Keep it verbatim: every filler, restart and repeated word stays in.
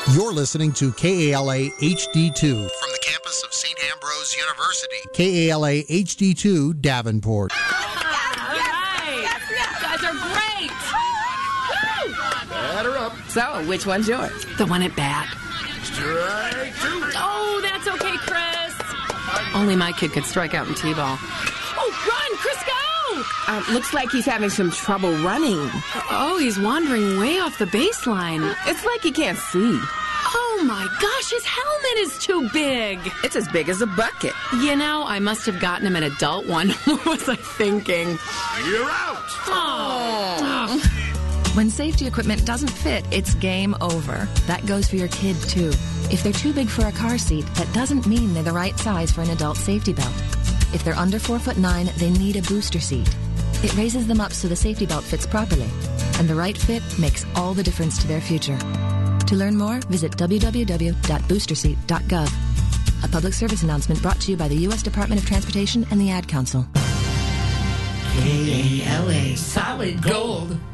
You're listening to K A L A H D two from the campus of Saint Ambrose University. K A L A H D two, Davenport. So, which one's yours? The one at bat. Strike two. Oh, that's okay, Chris. Only my kid could strike out in T-ball. Oh, run, Chris, go! Uh, looks like he's having some trouble running. Oh, he's wandering way off the baseline. It's like he can't see. Oh, my gosh, his helmet is too big. It's as big as a bucket. You know, I must have gotten him an adult one. What was I thinking? You're out! Oh. When safety equipment doesn't fit, it's game over. That goes for your kid, too. If they're too big for a car seat, that doesn't mean they're the right size for an adult safety belt. If they're under four foot nine, they need a booster seat. It raises them up so the safety belt fits properly. And the right fit makes all the difference to their future. To learn more, visit w w w dot booster seat dot gov. A public service announcement brought to you by the U S Department of Transportation and the Ad Council. K A L A Solid Gold.